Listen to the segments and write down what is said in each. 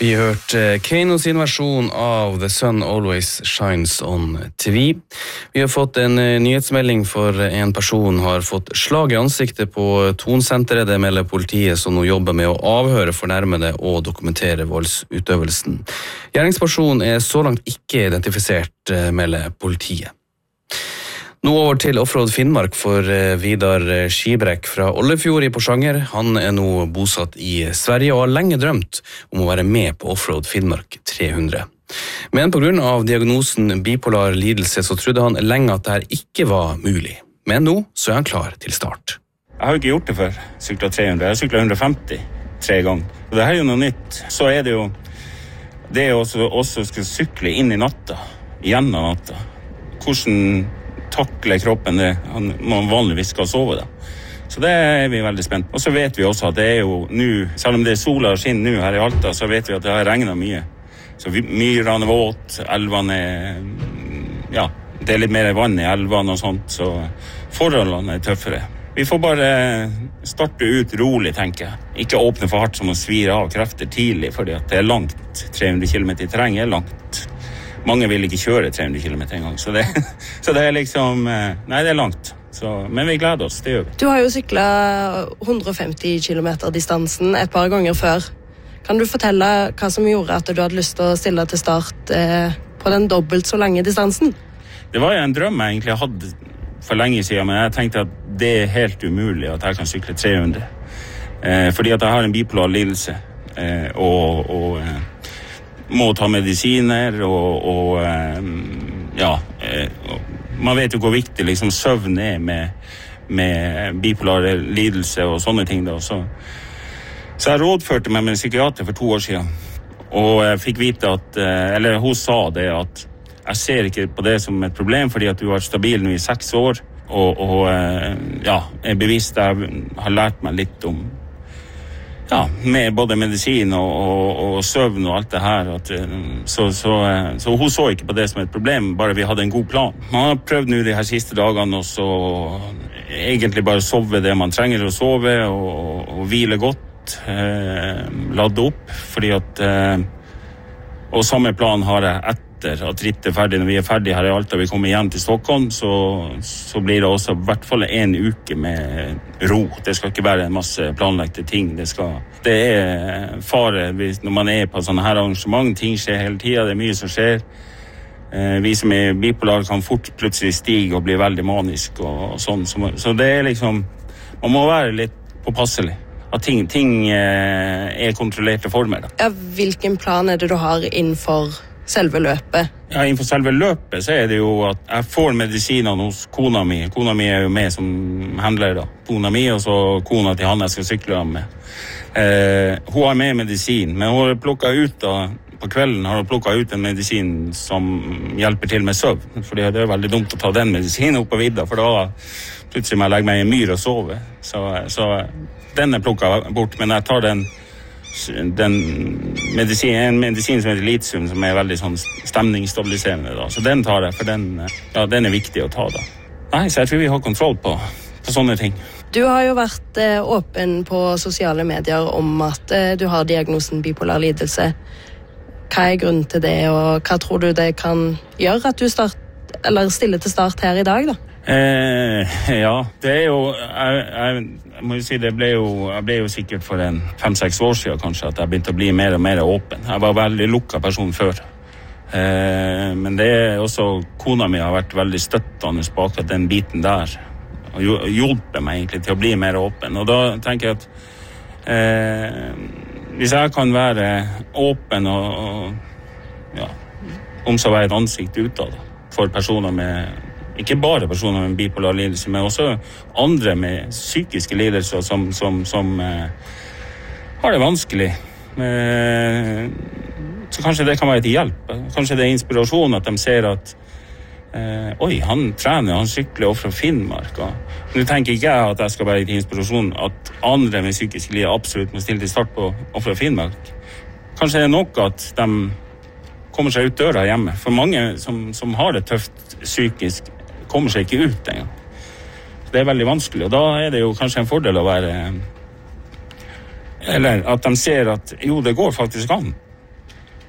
Vi hørte Kano sin versjon av The Sun Always Shines on TV. Vi har fått en nyhetsmelding for en person har fått slag i ansiktet på Tonsenteret. Det melder politiet som nå jobber med å avhøre fornærmede og dokumentere voldsutøvelsen. Gjerningspersonen er så langt ikke identifisert, melder politiet. Nå over til Offroad Finnmark for Vidar Skibrekk fra Ollefjord i Porsanger. Han er nå bosatt i Sverige og har lenge drømt om å være med på Offroad Finnmark 300. Men på grunn av diagnosen bipolar lidelse så trodde han lenge at dette ikke var mulig. Men nå så er han klar til start. Jeg har ikke gjort det før, syklet 300. Jeg har syklet 150 3 ganger. Og det her er jo noe nytt. Så er det jo det også skal sykle inn i natta, gjennom natta. Hvordan takle kroppen det man vanligvis skal sove da. Så det er vi veldig spent. Og så vet vi også at det er jo nå, selv om det er sola og skinn nå her i Alta, så vet vi at det har regnet mye. Så myrene er våt, elvene ja, det er litt mer vann i elvene og sånt, så forholdene er tøffere. Vi får bare starte ut rolig, tenker jeg. Ikke åpne for hardt som å svire av krefter tidlig, fordi at det er langt. 300 kilometer i terreng er langt. Mange vil ikke kjøre 300 kilometer en gang, så det er liksom, nei, det er langt. Så, men vi gleder oss, det gjør vi. Du har jo syklet 150 kilometer distansen et par ganger før. Kan du fortelle hva som gjorde at du hadde lyst til å stille til start på den dobbelt så lange distansen? Det var jo en drøm jeg egentlig hadde for lenge siden, men jeg tenkte at det er helt umulig at jeg kan sykle 300. Fordi at jeg har en bipolar lidelse, og må ta medisiner, og man vet jo hvor viktig liksom, søvn er med bipolar lidelse og sånne ting. Da. Så jeg rådførte meg med en psykiater for 2 år siden, og jeg fikk vite at, eller hun sa det, at jeg ser ikke på det som et problem, fordi at du har vært stabil nå i 6 år, og er bevisst, jeg har lært meg litt om med både medisin og søvn og alt det her. Så hun så ikke på det som et problem, bare vi hadde en god plan. Man har prøvd nå de her siste dagene, og så egentlig bare sove det man trenger å sove, og hvile godt, lade opp, fordi at og samme plan har jeg etter at ritt er ferdig. Når vi er ferdig her i Alta, vi kommer hjem til Stockholm, så blir det også i hvert fall 1 uke med ro. Det skal ikke være en masse planlagte ting. Det er fare når man er på sånne her arrangement. Ting skjer hele tiden, det er mye som skjer. Vi som er bipolar kan fort plutselig stige og bli veldig manisk og sånn. Så det er liksom, man må være litt påpasselig. At ting er kontrollerte former. Da. Ja, hvilken plan er det du har innenfor selve løpet? Ja, innenfor selve løpet så er det jo at jeg får medisinene hos kona mi. Kona mi er jo med som handler da. Kona mi og så kona til han jeg skal sykle med. Hun har med medisin, men hun har plukket ut da, på kvelden har hun plukket ut en medisin som hjelper til med søvn. Fordi det er veldig dumt å ta den medisinen opp på vidda, for da plutselig må jeg legge meg i en myr og sove. Så den er plukket bort, men jeg tar den medisin som heter litium, som er veldig sånn stemningsstabiliserende da. Så den tar jeg, for den er viktig å ta da. Nei, så jeg tror vi har kontroll på sånne ting. Du har jo vært åpen på sosiale medier om at du har diagnosen bipolar lidelse. Hva er grunnen til det, og hva tror du det kan gjøre at du stiller til start her i dag da? Ja, det er jo jeg må jo si jeg ble jo sikkert for 5-6 år siden kanskje at jeg begynte å bli mer og mer åpen. Jeg var veldig lukket person før. Men det er også kona mi har vært veldig støttende på akkurat den biten der. Og hjulpet meg egentlig til å bli mer åpen. Og da tenker jeg at hvis jeg kan være åpen og om så være et ansikt utad for personer med ikke bare personer med bipolar lidelse, men også andre med psykiske lidelser som har det vanskelig. Så kanskje det kan være til hjelp. Kanskje det er inspirasjon at de ser at oi, han trener, han sykler fra Finnmark. Nå tenker ikke jeg at jeg skal være til inspirasjon at andre med psykiske lidelser absolutt må stille til start på fra Finnmark. Kanskje det er nok at de kommer seg ut døra hjemme. For mange som har det tøft psykisk, kommer seg ikke ut engang. Det er veldig vanskelig, og da er det jo kanskje en fordel å være, eller at de ser at jo, det går faktisk an.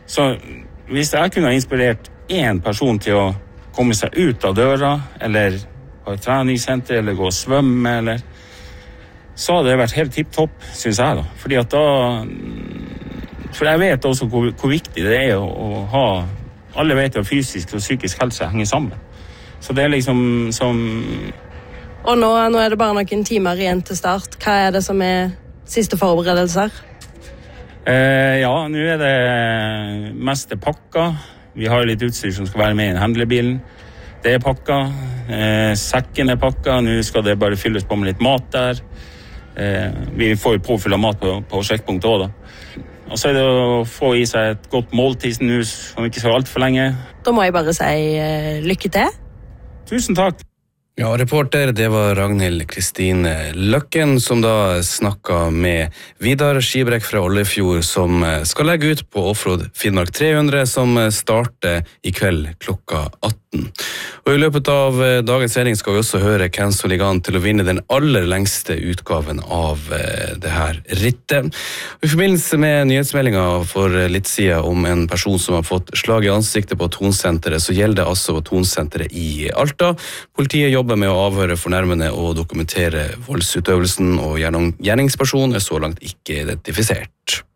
Så hvis jeg kunne ha inspirert en person til å komme seg ut av døra, eller på et treningssenter, eller gå og svømme, så hadde det vært helt tipp-topp, synes jeg da. Fordi at da... For jeg vet også hvor viktig det er å ha... Alle vet jo at fysisk og psykisk helse henger sammen. Så det er liksom som... Og nå er det bare noen timer igjen til start. Hva er det som er siste forberedelser? Ja, nå er det mest pakka. Vi har litt utstyr som skal være med i handlebilen. Det er pakka. Sekken er pakka. Nå skal det bare fylles på med litt mat der. Vi får jo påfyll av mat på sjekkpunktet også da. Og så er det å få i seg et godt måltid som ikke skal alt for lenge. Da må jeg bare si lykke til. Tusen takk. Ja, reporter, det var Ragnhild Kristine Løkken, som da snakket med Vidar Skibrekk fra Ollefjord, som skal legge ut på Offroad Finnmark 300, som starter i kveld klokka 18. Og i løpet av dagens sending skal vi også høre hvem som ligger an til å vinne den aller lengste utgaven av det her rittet. I forbindelse med nyhetsmeldingen for litt siden om en person som har fått slag i ansiktet på Tonsenteret, så gjelder det altså Tonsenteret i Alta. Politiet jobber med å avhøre fornærmede og dokumentere voldsutøvelsen, og gjerningspersonen er så langt ikke identifisert.